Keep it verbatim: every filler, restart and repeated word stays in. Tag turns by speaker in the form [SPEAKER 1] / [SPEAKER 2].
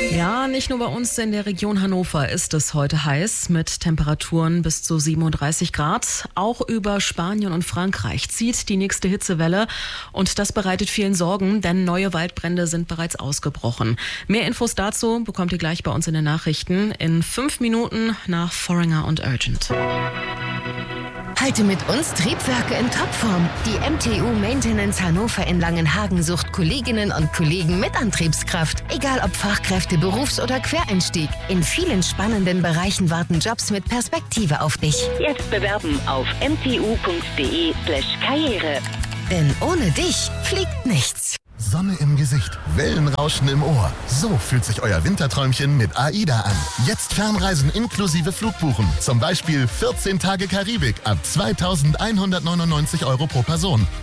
[SPEAKER 1] Ja, nicht nur bei uns in der Region Hannover ist es heute heiß mit Temperaturen bis zu siebenunddreißig Grad. Auch über Spanien und Frankreich zieht die nächste Hitzewelle und das bereitet vielen Sorgen, denn neue Waldbrände sind bereits ausgebrochen. Mehr Infos dazu bekommt ihr gleich bei uns in den Nachrichten in fünf Minuten nach Foreigner und Urgent.
[SPEAKER 2] Halte mit uns Triebwerke in Topform. Die M T U Maintenance Hannover in Langenhagen sucht Kolleginnen und Kollegen mit Antriebskraft. Egal ob Fachkräfte, Berufs- oder Quereinstieg. In vielen spannenden Bereichen warten Jobs mit Perspektive auf dich.
[SPEAKER 3] Jetzt bewerben auf m t u punkt d e slash karriere.
[SPEAKER 2] Denn ohne dich fliegt nichts.
[SPEAKER 4] Sonne im Gesicht, Wellenrauschen im Ohr. So fühlt sich euer Winterträumchen mit AIDA an. Jetzt Fernreisen inklusive Flugbuchen. Zum Beispiel vierzehn Tage Karibik ab zweitausendeinhundertneunundneunzig Euro pro Person.